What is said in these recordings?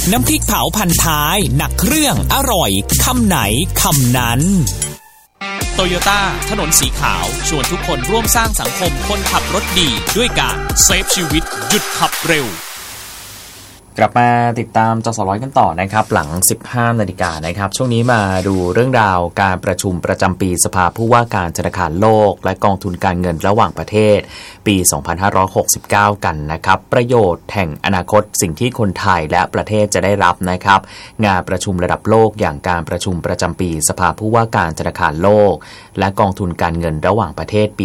น้ำพริกเผาพันท้ายหนักเครื่องอร่อยคำไหนคำนั้นโตโยต้าถนนสีขาวชวนทุกคนร่วมสร้างสังคมคนขับรถดีด้วยการเซฟชีวิตหยุดขับเร็วกลับมาติดตามจสร้อยกันต่อนะครับหลัง 15 นาฬิกานะครับช่วงนี้มาดูเรื่องราวการประชุมประจำปีสภาผู้ว่าการธนาคารโลกและกองทุนการเงินระหว่างประเทศปี 2569 กันนะครับประโยชน์แห่งอนาคตสิ่งที่คนไทยและประเทศจะได้รับนะครับงานประชุมระดับโลกอย่างการประชุมประจำปีสภาผู้ว่าการธนาคารโลกและกองทุนการเงินระหว่างประเทศปี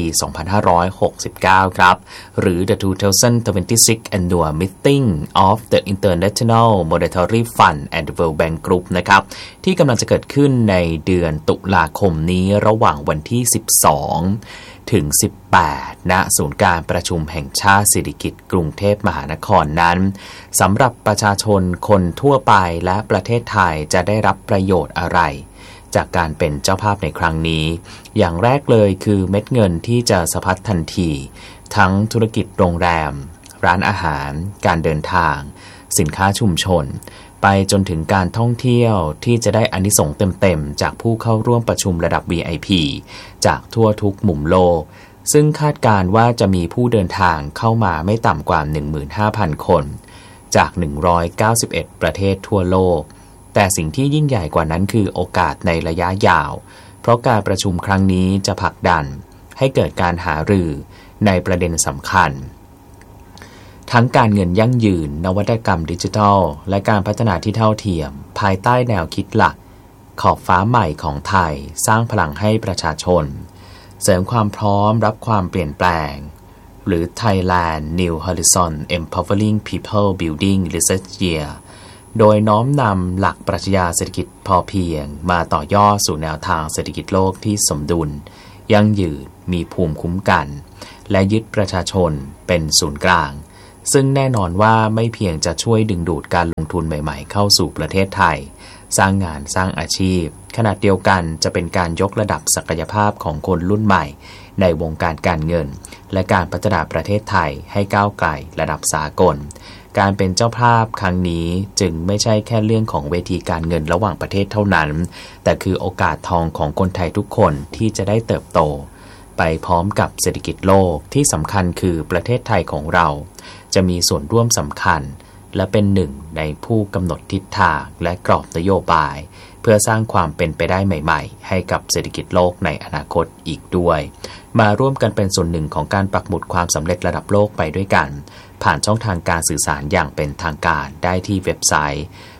2569 ครับหรือ The 2026 Annual Meeting of the International Monetary Fund and the World Bank Group นะครับที่กำลังจะเกิดขึ้นในเดือนตุลาคมนี้ระหว่างวันที่ 12 ถึง 18 ณ ศูนย์การประชุมแห่งชาติสิริกิติ์กรุงเทพมหานครนั้นสำหรับประชาชนคนทั่วไปและประเทศไทยจะได้รับประโยชน์อะไรจากการเป็นเจ้าภาพในครั้งนี้อย่างแรกเลยคือเม็ดเงินที่จะสะพัดทันทีทั้งธุรกิจโรงแรมร้านอาหารการเดินทางสินค้าชุมชนไปจนถึงการท่องเที่ยวที่จะได้อานิสงส์เต็มๆจากผู้เข้าร่วมประชุมระดับ VIP จากทั่วทุกมุมโลกซึ่งคาดการณ์ว่าจะมีผู้เดินทางเข้ามาไม่ต่ำกว่า 15,000 คนจาก191ประเทศทั่วโลกแต่สิ่งที่ยิ่งใหญ่กว่านั้นคือโอกาสในระยะยาวเพราะการประชุมครั้งนี้จะผลักดันให้เกิดการหารือในประเด็นสำคัญทั้งการเงินยั่งยืนนวัตกรรมดิจิทัลและการพัฒนาที่เท่าเทียมภายใต้แนวคิดหลักขอบฟ้าใหม่ของไทยสร้างพลังให้ประชาชนเสริมความพร้อมรับความเปลี่ยนแปลงหรือ Thailand New Horizon Empowering People Building Research Year โดยน้อมนำหลักปรัชญาเศรษฐกิจพอเพียงมาต่อยอดสู่แนวทางเศรษฐกิจโลกที่สมดุลยั่งยืนมีภูมิคุ้มกันและยึดประชาชนเป็นศูนย์กลางซึ่งแน่นอนว่าไม่เพียงจะช่วยดึงดูดการลงทุนใหม่ๆเข้าสู่ประเทศไทยสร้างงานสร้างอาชีพขณะเดียวกันจะเป็นการยกระดับศักยภาพของคนรุ่นใหม่ในวงการการเงินและการพัฒนาประเทศไทยให้ก้าวไกลระดับสากลการเป็นเจ้าภาพครั้งนี้จึงไม่ใช่แค่เรื่องของเวทีการเงินระหว่างประเทศเท่านั้นแต่คือโอกาสทองของคนไทยทุกคนที่จะได้เติบโตไปพร้อมกับเศรษฐกิจโลกที่สำคัญคือประเทศไทยของเราจะมีส่วนร่วมสำคัญและเป็นหนึ่งในผู้กำหนดทิศทางและกรอบนโยบายเพื่อสร้างความเป็นไปได้ใหม่ๆให้กับเศรษฐกิจโลกในอนาคตอีกด้วยมาร่วมกันเป็นส่วนหนึ่งของการปักหมุดความสำเร็จระดับโลกไปด้วยกันผ่านช่องทางการสื่อสารอย่างเป็นทางการได้ที่เว็บไซต์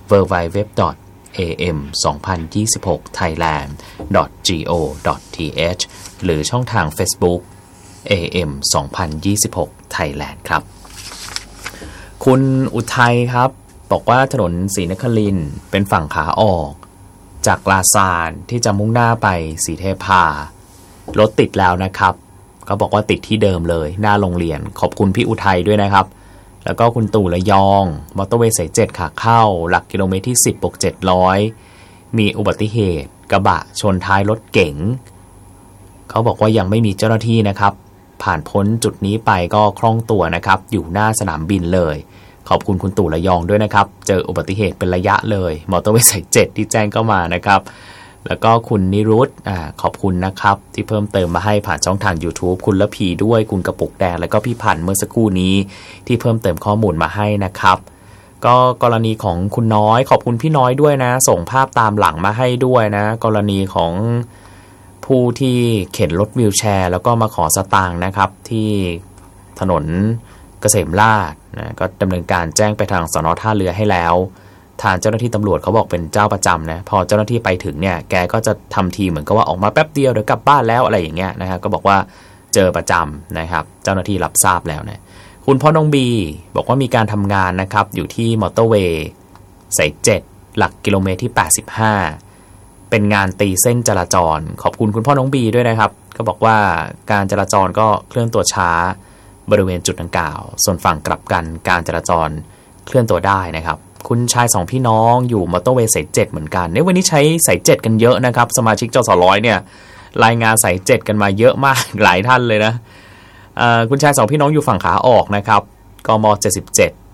www.am2026thailand.go.th หรือช่องทาง Facebook AM 2026 Thailand ครับคุณอุทัยครับบอกว่าถนนศรีนครินทร์เป็นฝั่งขาออกจากลาซานที่จะมุ่งหน้าไปศรีเทพารถติดแล้วนะครับก็บอกว่าติดที่เดิมเลยหน้าโรงเรียนขอบคุณพี่อุทัยด้วยนะครับแล้วก็คุณตู่ระยองมอเตอร์เวย์สาย7ขาเข้าหลักกิโลเมตรที่ 10+700 มีอุบัติเหตุกระบะชนท้ายรถเก๋งเขาบอกว่ายังไม่มีเจ้าหน้าที่นะครับผ่านพ้นจุดนี้ไปก็คล่องตัวนะครับอยู่หน้าสนามบินเลยขอบคุณคุณตู่ระยองด้วยนะครับเจออุบัติเหตุเป็นระยะเลยมอเตอร์เวย์สาย7ที่แจ้งเข้ามานะครับแล้วก็คุณนิรุตขอบคุณนะครับที่เพิ่มเติมมาให้ผ่านช่องทาง YouTube คุณละพีด้วยคุณกระปุกแดงแล้วก็พี่พันธ์เมื่อสักครู่นี้ที่เพิ่มเติมข้อมูลมาให้นะครับก็กรณีของคุณน้อยขอบคุณพี่น้อยด้วยนะส่งภาพตามหลังมาให้ด้วยนะกรณีของผู้ที่เข็นรถวีลแชร์แล้วก็มาขอสตางค์นะครับที่ถนนเกษมราษฎร์นะก็ดำเนินการแจ้งไปทางสน.ท่าเรือให้แล้วทางเจ้าหน้าที่ตำรวจเขาบอกเป็นเจ้าประจำนะพอเจ้าหน้าที่ไปถึงเนี่ยแกก็จะทำทีเหมือนกับว่าออกมาแป๊บเดียวเดี๋ยวกลับบ้านแล้วอะไรอย่างเงี้ยนะครับก็บอกว่าเจอประจำนะครับเจ้าหน้าที่รับทราบแล้วนะคุณพ่อน้องบีบอกว่ามีการทำงานนะครับอยู่ที่มอเตอร์เวย์สาย7หลักกิโลเมตรที่85เป็นงานตีเส้นจราจรขอบคุณคุณพ่อน้องบีด้วยนะครับก็บอกว่าการจราจรก็เคลื่อนตัวช้าบริเวณจุดดังกล่าวส่วนฝั่งกลับกันการจราจรเคลื่อนตัวได้นะครับคุณชายสองพี่น้องอยู่มอเตอร์เวย์สาย7เหมือนกันในวันนี้ใช้สาย7กันเยอะนะครับสมาชิกจสร้อยเนี่ยรายงานสาย7กันมาเยอะมากหลายท่านเลยนะคุณชายสองพี่น้องอยู่ฝั่งขาออกนะครับกม77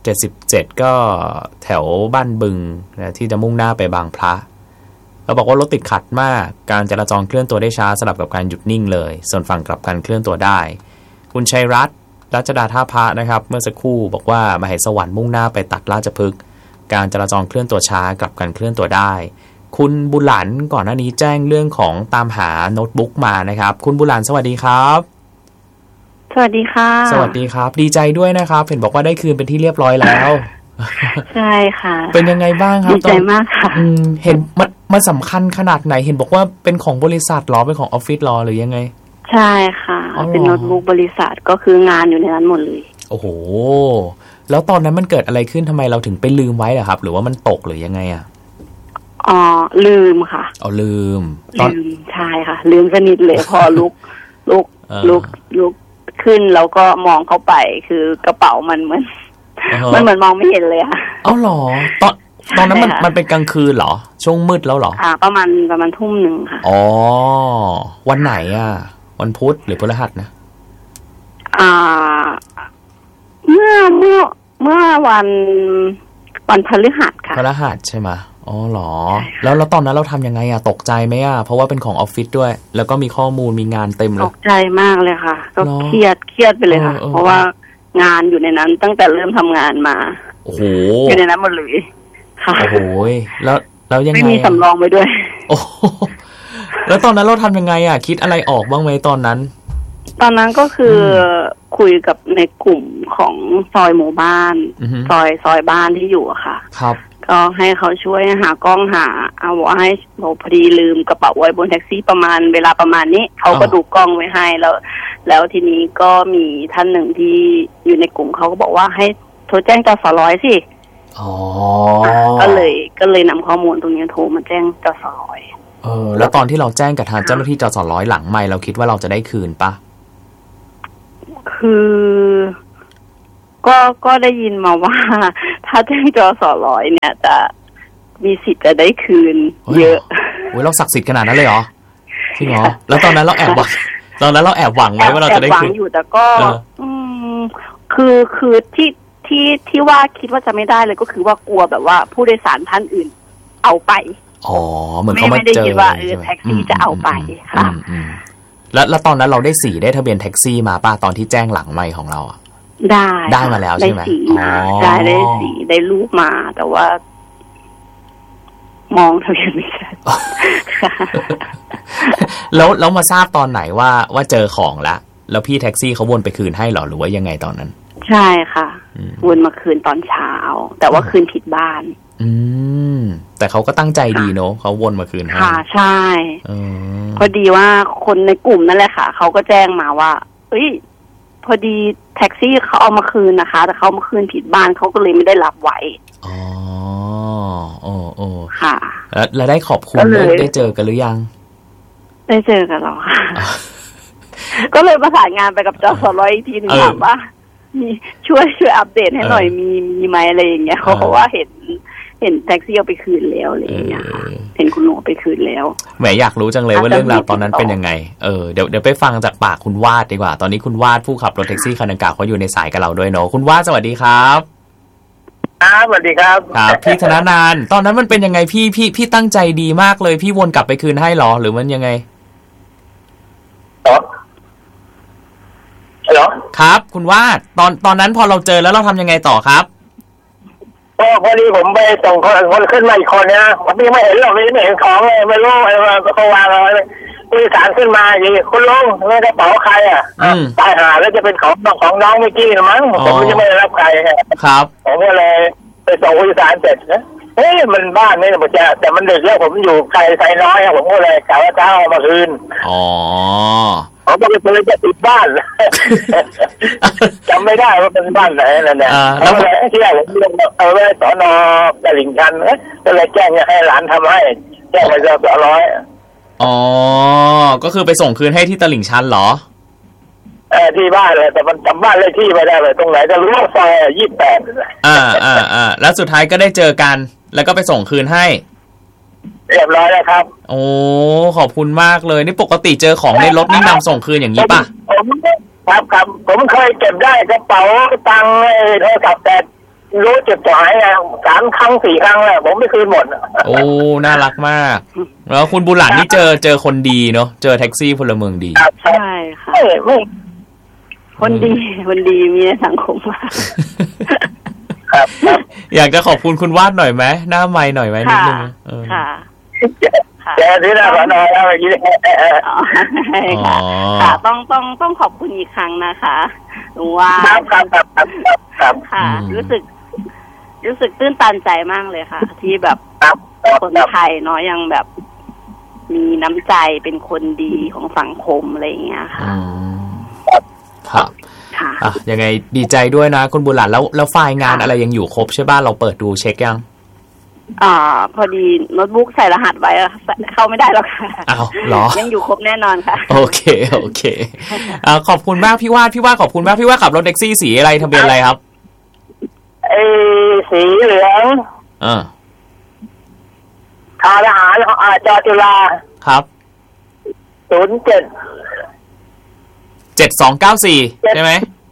77ก็แถวบ้านบึงนะที่จะมุ่งหน้าไปบางพระเราบอกว่ารถติดขัดมากการจราจรเคลื่อนตัวได้ช้าสลับกับการหยุดนิ่งเลยส่วนฝั่งกลับกันเคลื่อนตัวได้คุณชัยรัตน์รัชดาท่าพระนะครับเมื่อสักครู่บอกว่ามเหสวรรค์มุ่งหน้าไปตัดราชพฤกษ์การจราจรเคลื่อนตัวช้ากลับกันเคลื่อนตัวได้คุณบุญหลันก่อนหน้านี้แจ้งเรื่องของตามหาโน้ตบุ๊กมานะครับคุณบุญหลันสวัสดีครับสวัสดีค่ะสวัสดีครับดีใจด้วยนะครับเห็นบอกว่าได้คืนเป็นที่เรียบร้อยแล้วใช่ค่ะเป็นยังไงบ้างครับดีใจมากค่ะเห็นมันสำคัญขนาดไหนเห็นบอกว่าเป็นของบริษัทหรอเป็นของออฟฟิศหรอหรือยังไงใช่ค่ะเป็นโน้ตบุ๊กบริษัทก็คืองานอยู่ในนั้นหมดเลยโอ้โหแล้วตอนนั้นมันเกิดอะไรขึ้นทำไมเราถึงไปลืมไว้ล่ะครับหรือว่ามันตกหรือยังไงอ่ะอ๋อลืมค่ะลืมใช่ค่ะลืมสนิทเลยพอลุกขึ้นแล้วก็มองเข้าไปคือกระเป๋ามันเหมือนมองไม่เห็นเลยค่ะเอ้าหรอตอนนั้นมันเป็นกลางคืนเหรอช่วงมืดแล้วเหรอประมาณทุ่มหนึ่งค่ะอ๋อวันไหนอ่ะวันพุธหรือพฤหัสนะเมื่อวันพฤหัสค่ะพฤหัสใช่ไหมอ๋อเหรอแล้วตอนนั้นเราทำยังไงอ่ะตกใจไหมอ่ะเพราะว่าเป็นของออฟฟิศด้วยแล้วก็มีข้อมูลมีงานเต็มเลยตกใจมากเลยค่ะก็เครียดไปเลยค่ะเพราะว่างานอยู่ในนั้นตั้งแต่เริ่มทำงานมาโอ้โหอยู่ในนั้นหมดเลยค่ะโอ้โหแล้วยังไงไม่มีสำรองไปด้วยโอ้แล้วตอนนั้นเราทำยังไงอ่ะคิดอะไรออกบ้างไหมตอนนั้นก็คือคุยกับในกลุ่มของซอยหมู่บ้านซอยบ้านที่อยู่อะค่ะครับก็ให้เขาช่วยหากล้องเอาว่าให้พอดีลืมกระเป๋าไว้บนแท็กซี่เวลาประมาณนี้เขาก็ดูกล้องไว้ให้แล้วทีนี้ก็มีท่านหนึ่งที่อยู่ในกลุ่มเขาก็บอกว่าให้โทรแจ้งจสร้อยสิก็เลยนำข้อมูลตรงนี้โทรมาแจ้งจสร้อยแล้วตอนที่เราแจ้งกับทางเจ้าหน้าที่จสร้อยหลังไม่เราคิดว่าเราจะได้คืนปะคือก็ได้ยินมาว่าถ้าแจ้งจสร้อยเนี่ยจะมีสิทธิ์จะได้คืนเยอะโอ้ยเราศักดิ์สิทธิ์ขนาดนั้นเลยเหรอจริงเหรอแล้วตอนนั้นเราแอบหวังไหมว่าเราจะได้คืนอยู่แต่ก็คือที่ว่าคิดว่าจะไม่ได้เลยก็คือว่ากลัวแบบว่าผู้โดยสารท่านอื่นเอาไปเหมือนเขาไม่ได้คิดว่าแท็กซี่จะเอาไปค่ะแล้วตอนนั้นเราได้ทะเบียนแท็กซี่มาป่ะตอนที่แจ้งหลังไมค์ของเราอ่ะได้มาแล้วใช่ไหมได้สีได้รูปมาแต่ว่ามองทะเบียนไม่ชัดแล้วมาทราบตอนไหนว่าเจอของแล้วพี่แท็กซี่เขาวนไปคืนให้หรอหรือว่ายังไงตอนนั้นใช่ค่ะวนมาคืนตอนเช้าแต่ว่าคืนผิดบ้านแต่เขาก็ตั้งใจดีเนอะเขาวนมาคืนให้ค่ะใช่พอดีว่าคนในกลุ่มนั่นแหละค่ะเขาก็แจ้งมาว่าพอดีแท็กซี่เขาเอามาคืนนะคะแต่เขามาคืนผิดบ้านเขาก็เลยไม่ได้รับไว้ค่ะแล้วได้ขอบคุณได้เจอกันหรือยังได้เจอกันแล้วค่ะก็เลยประสานงานไปกับจสร้อยอีกทีนึงถามว่ามีช่วยอัปเดตให้หน่อยมีไหมอะไรอย่างเงี้ยเขาบอกว่าเห็นแท็กซี่เอาไปคืนแล้วอะไรอย่างเงี้ยเห็นคุณหนูไปคืนแล้วแหมอยากรู้จังเลยว่าเรื่องราวตอนนั้นเป็นยังไงเดี๋ยวไปฟังจากปากคุณวาดดีกว่าตอนนี้คุณวาดผู้ขับรถแท็กซี่คันดังกล่าวเขาอยู่ในสายกับเราด้วยเนาะคุณวาดสวัสดีครับสวัสดีครับครับพี่ธนานานตอนนั้นมันเป็นยังไงพี่ตั้งใจดีมากเลยพี่วนกลับไปคืนให้หรอหรือมันยังไงเหรอครับคุณวาดตอนนั้นพอเราเจอแล้วเราทำยังไงต่อครับก็พอดีผมไปส่งคนขึ้นมาอีกคนนะผมยังไม่เห็นหรอกไม่เห็นของเลยไม่รู้อะไรเขาวางอะไรผู้โดยสารขึ้นมาอย่างนี้คุณลุงนี่กระเป๋าใครอ่ะตายหาแล้วจะเป็นของน้องเมื่อกี้หรือมั้งผมยังไม่ได้รับใครครับผมก็เลยไปส่งผู้โดยสารเสร็จนะมันบ้านนี่ผมจะแต่มันดึกแล้วผมอยู่ไกลน้อยครับผมก็เลยกะว่าเช้าเอามาคืนผมก็เลยจะติดบ้านจำไม่ได้ว่าเป็นบ้านไหนนั่นแหละแล้วที่แรกผมเอาไว้สน.ตลิ่งชันก็เลยแจ้งให้หลานทำให้แจ้งไปจสร้อยก็คือไปส่งคืนให้ที่ตลิ่งชันเหรอที่บ้านเลยแต่มันจำบ้านเลขที่ไม่ได้เลยตรงไหนจะรู้ว่าซอย 28แล้วสุดท้ายก็ได้เจอกันแล้วก็ไปส่งคืนให้เรียบร้อยแล้วครับโอ้ขอบคุณมากเลยนี่ปกติเจอของในรถนี่นำส่งคืนอย่างนี้ป่ะครับผมเคยเก็บได้กระเป๋าตังค์โทรศัพท์แต่รู้จุดหมายนะ3 ครั้ง 4 ครั้งแล้วผมไม่คืนหมดโอ้น่ารักมากแล้วคุณบุญหลานนี่เจอคนดีเนาะเจอแท็กซี่พลเมืองดีใช่ค่ะไม่คนดีมีในสังคมมากอยากจะขอบคุณคุณวาดหน่อยไหมหน้าไมค์หน่อยไหมนิดนึงค่ะแกที่น่าขอน้อยแล้วเมื่อกี้ค่ะต้องขอบคุณอีกครั้งนะคะว่าค่ะรู้สึกตื้นตันใจมากเลยค่ะที่แบบคนไทยเนาะยังแบบมีน้ำใจเป็นคนดีของสังคมอะไรอย่างเงี้ยค่ะครับยังไงดีใจด้วยนะคุณบุญหลานแล้วไฟล์งานอะไรยังอยู่ครบใช่ป่ะเราเปิดดูเช็คยังพอดีโน้ตบุ๊กใส่รหัสไว้เข้าไม่ได้แล้วค่ะอ้าวเหรอยังอยู่ครบแน่นอนค่ะโอเคขอบคุณมากพี่วาดขอบคุณมากพี่วาดขับรถแท็กซี่สีอะไรทะเบียนอะไรครับสีเหลืองทหารจอจุฬาครับ7294ใช่ไหม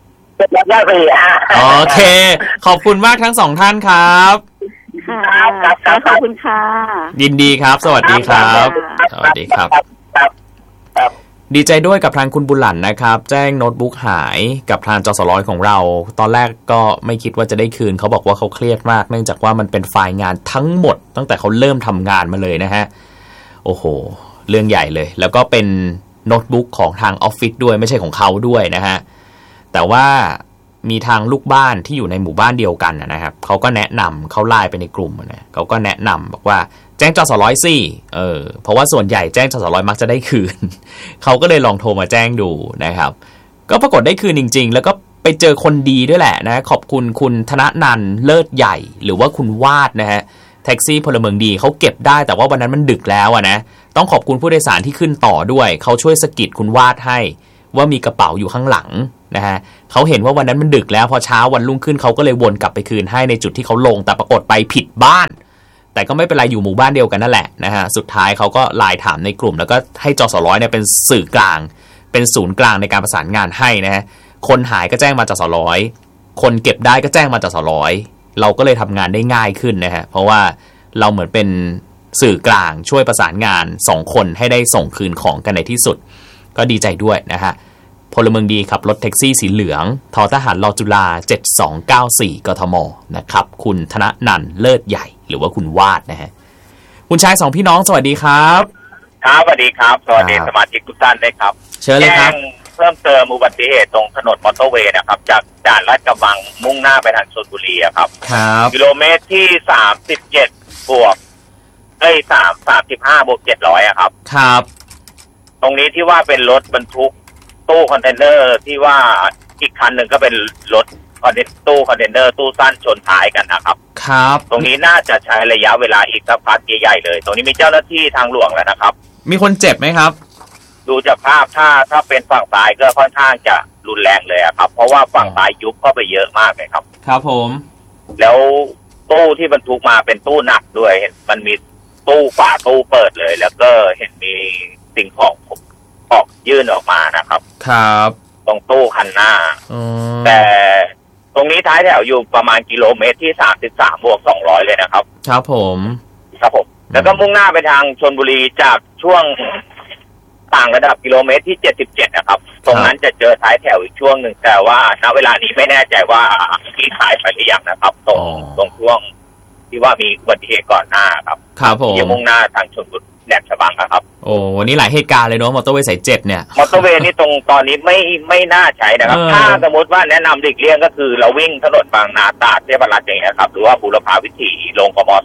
โอเคขอบคุณมากทั้ง2ท่านครับขอบคุณค่ะยินดีครับสวัสดีครับสวัสดีครับดีใจด้วยกับทางคุณบุญหลันนะครับแจ้งโน้ตบุ๊กหายกับทางจสร้อยของเราตอนแรกก็ไม่คิดว่าจะได้คืนเขาบอกว่าเขาเครียดมากเนื่องจากว่ามันเป็นไฟล์งานทั้งหมดตั้งแต่เขาเริ่มทำงานมาเลยนะฮะโอ้โหเรื่องใหญ่เลยแล้วก็เป็นโน้ตบุ๊กของทางออฟฟิศด้วยไม่ใช่ของเขาด้วยนะฮะแต่ว่ามีทางลูกบ้านที่อยู่ในหมู่บ้านเดียวกันนะครับเขาก็แนะนำเขาไลน์ไปในกลุ่มนะเขาก็แนะนำบอกว่าแจ้งจสร้อยสิเพราะว่าส่วนใหญ่แจ้งจสร้อยมักจะได้คืน เขาก็เลยลองโทรมาแจ้งดูนะครับก็ปรากฏได้คืนจริงๆแล้วก็ไปเจอคนดีด้วยแหละนะขอบคุณคุณธนนันท์เลิศใหญ่หรือว่าคุณวาดนะฮะแท็กซี่พลเมืองดีเขาเก็บได้แต่ว่าวันนั้นมันดึกแล้วนะต้องขอบคุณผู้โดยสารที่ขึ้นต่อด้วยเขาช่วยสะกิดคุณวาดให้ว่ามีกระเป๋าอยู่ข้างหลังนะฮะเขาเห็นว่าวันนั้นมันดึกแล้วพอเช้าวันรุ่งขึ้นเขาก็เลยวนกลับไปคืนให้ในจุดที่เขาลงแต่ปรากฏไปผิดบ้านแต่ก็ไม่เป็นไรอยู่หมู่บ้านเดียวกันนั่นแหละนะฮะสุดท้ายเขาก็ไลน์ถามในกลุ่มแล้วก็ให้จสร้อยเนี่ยเป็นสื่อกลางเป็นศูนย์กลางในการประสานงานให้นะฮะคนหายก็แจ้งมาจสร้อยคนเก็บได้ก็แจ้งมาจสร้อยเราก็เลยทำงานได้ง่ายขึ้นนะฮะเพราะว่าเราเหมือนเป็นสื่อกลางช่วยประสานงาน2คนให้ได้ส่งคืนของกันในที่สุดก็ดีใจด้วยนะฮะพลเมืองดีขับรถแท็กซี่สีเหลืองททหารรจุฬา7294กทมนะครับคุณธนนันท์เลิศใหญ่หรือว่าคุณวาดนะฮะคุณชาย2พี่น้องสวัสดีครับครับสวัสดีครับสวัสดีสมาชิกทุกท่านด้วยครับเชิญเลยครับเพิ่มเติมอุบัติเหตุตรงถนนมอเตอร์เวย์นะครับจากด่านลาดกระบังมุ่งหน้าไปทางชลบุรีครับกิโลเมตรที่37บวก35บวก700ครับครับตรงนี้ที่ว่าเป็นรถบรรทุกตู้คอนเทนเนอร์ที่ว่าอีกคันหนึ่งก็เป็นรถตู้คอนเทนเนอร์ตู้สั้นชนท้ายกันนะครับครับตรงนี้น่าจะใช้ระยะเวลาอีกสักพักใหญ่ๆเลยตรงนี้มีเจ้าหน้าที่ทางหลวงแล้วนะครับมีคนเจ็บไหมครับดูจากภาพถ้าเป็นฝั่งซ้ายก็ค่อนข้างจะรุนแรงเลยครับเพราะว่าฝั่งซ้ายยุบเข้าไปเยอะมากเลยครับครับผมแล้วตู้ที่บรรทุกมาเป็นตู้หนักด้วยเห็นมันมีตู้ฝาตู้เปิดเลยแล้วก็เห็นมีสิ่งของออกยื่นออกมานะครับครับตรงตู้คันหน้าแต่ตรงนี้ท้ายแถวอยู่ประมาณกิโลเมตรที่33บวก200เลยนะครับครับผมแล้วก็มุ่งหน้าไปทางชลบุรีจากช่วงต่างระดับกิโลเมตรที่77นะครับตรงนั้นจะเจอท้ายแถวอีกช่วงหนึ่งแต่ว่าณเวลานี้ไม่แน่ใจว่าที่ขายไปหรือยังนะครับตรงช่วงที่ว่ามีอุบัติเหตุก่อนหน้าครับครับผมที่มุ่งหน้าทางชลบุรีแหลมฉบังครับโอ้วันนี้หลายเหตุการณ์เลยเนาะมอเตอร์เวย์สาย7เนี่ยมอเตอร์เวย์นี่ตอนนี้ไม่น่าใช้นะครับถ้าสมมติว่าแนะนำหลีกเลี่ยงก็คือเราวิ่งถนนบางนาตราดเทพรัตน์อย่างเงี้ยครับหรือว่าบุรพาวิถีลงกม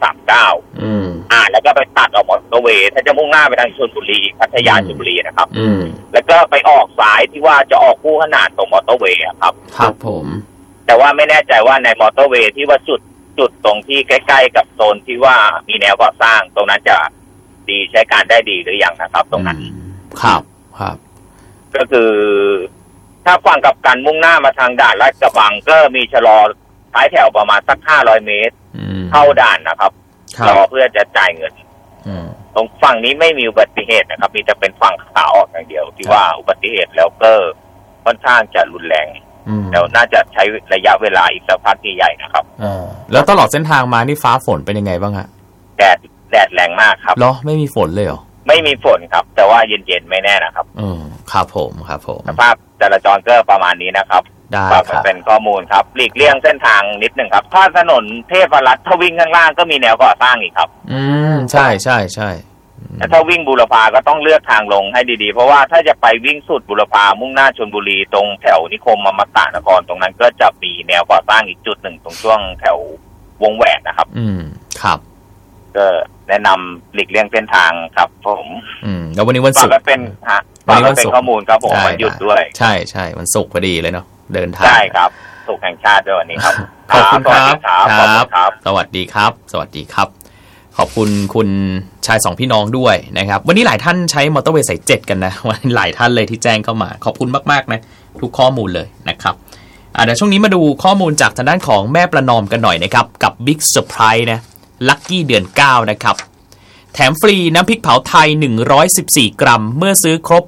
39แล้วก็ไปตัดออกมอเตอร์เวย์ถ้าจะมุ่งหน้าไปทางชลบุรีพัทยาชลบุรีนะครับแล้วก็ไปออกสายที่ว่าจะออกคู่ขนานตรงมอเตอร์เวย์ครับครับผมแต่ว่าไม่แน่ใจว่าในมอเตอร์เวย์ที่ว่าจุดตรงที่ใกล้ๆกับโซนที่ว่ามีแนวก่อสร้างตรงนั้นจะดีใช้การได้ดีหรือยังนะครับตรงนั้นครับก็คือถ้าฟังกับการมุ่งหน้ามาทางด่านลาดกระบังก็มีชะลอท้ายแถวประมาณสัก500เมตรเข้าด่านนะครับรอเพื่อจะจ่ายเงินตรงฝั่งนี้ไม่มีอุบัติเหตุนะครับมีแต่เป็นฝั่งขาออกอย่างเดียวที่ว่าอุบัติเหตุแล้วก็ค่อนข้างจะรุนแรงแล้วน่าจะใช้ระยะเวลาอีกสักพักใหญ่ๆนะครับแล้วตลอดเส้นทางมานี่ฟ้าฝนเป็นยังไงบ้างฮะแดดแรงมากครับเหรอไม่มีฝนเลยเหรอไม่มีฝนครับแต่ว่าเย็นๆไม่แน่นะครับครับผมสภาพจราจรก็ประมาณนี้นะครับได้ครับเป็นข้อมูลครับหลีกเลี่ยงเส้นทางนิดนึงครับถ้าถนนเทพรัตน์ถ้าวิ่งข้างล่างก็มีแนวก่อสร้างอีกครับใช่ใช่ใช่ถ้าวิ่งบูรพาก็ต้องเลือกทางลงให้ดีๆเพราะว่าถ้าจะไปวิ่งสุดบูรพามุ่งหน้าชลบุรีตรงแถวนิคมอมตะนครตรงนั้นก็จะมีแนวก่อสร้างอีกจุดหนึ่งตรงช่วงแถววงแหวนนะครับครับก็แนะนำหลีกเลี่ยงเส้นทางครับผมแล้ววันนี้วันศุกร์เป็นข้อมูลครับผมวันหยุดด้วยใช่ใช่วันศุกร์พอดีเลยเนาะเดินทางใช่ครับศุกร์แห่งชาติด้วยวันนี้ครับขอบคุณครับสวัสดีครับสวัสดีครับขอบคุณคุณชาย2พี่น้องด้วยนะครับวันนี้หลายท่านใช้มอเตอร์เวย์สาย7กันนะวันหลายท่านเลยที่แจ้งเข้ามาขอบคุณมากๆนะทุกข้อมูลเลยนะครับเดี๋ยวช่วงนี้มาดูข้อมูลจากทางด้านของแม่ประนอมกันหน่อยนะครับกับ Big Surprise นะลัคกี้เดือน9นะครับแถมฟรีน้ำพริกเผาไทย114กรัมเมื่อซื้อครบ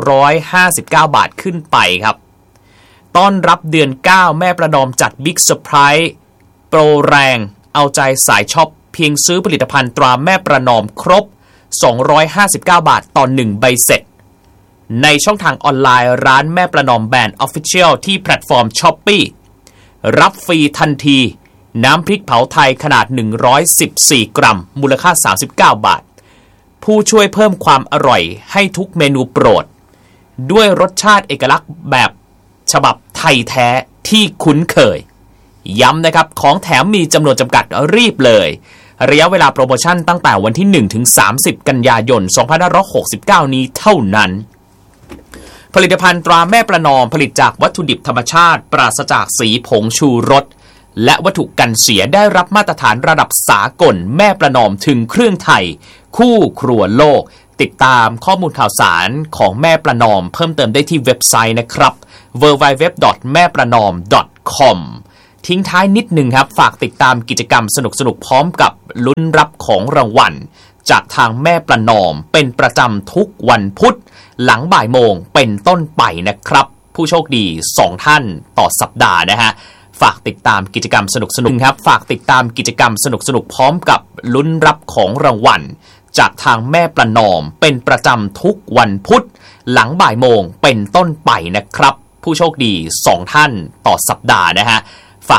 259บาทขึ้นไปครับต้อนรับเดือน9แม่ประนอมจัด Big Surprise โปรแรงเอาใจสายช็อปเพียงซื้อผลิตภัณฑ์ตราแม่ประนอมครบ259บาทต่อ1ใบเสร็จในช่องทางออนไลน์ร้านแม่ประนอมแบรนด์ Official ที่แพลตฟอร์ม Shopee รับฟรีทันทีน้ำพริกเผาไทยขนาด114กรัมมูลค่า39บาทผู้ช่วยเพิ่มความอร่อยให้ทุกเมนูโปรดด้วยรสชาติเอกลักษณ์แบบฉบับไทยแท้ที่คุ้นเคยย้ำนะครับของแถมมีจำนวนจำกัดรีบเลยระยะเวลาโปรโมชั่นตั้งแต่วันที่1ถึง30กันยายน2569นี้เท่านั้นผลิตภัณฑ์ตราแม่ประนอมผลิตจากวัตถุดิบธรรมชาติปราศจากสีผงชูรสและวัตถุกันเสียได้รับมาตรฐานระดับสากลแม่ประนอมถึงเครื่องไทยคู่ครัวโลกติดตามข้อมูลข่าวสารของแม่ประนอมเพิ่มเติมได้ที่เว็บไซต์นะครับ www.maepranam.com ทิ้งท้ายนิดนึงครับฝากติดตามกิจกรรมสนุกๆพร้อมกับลุ้นรับของรางวัลจากทางแม่ประนอมเป็นประจำทุกวันพุธหลังบ่ายโมงเป็นต้นไปนะครับผู้โชคดี2ท่านต่อสัปดาห์นะฮะฝากติดตามกิจกรรมสนุกๆครับฝากติดตามกิจกรรมสนุกๆพร้อมกับลุ้นรับของรางวัลจากทางแม่ประนอมเป็นประจำทุกวันพุธหลังบ่ายโมงเป็นต้นไปนะครับผู้โชคดี2ท่านต่อสัปดาห์นะฮะ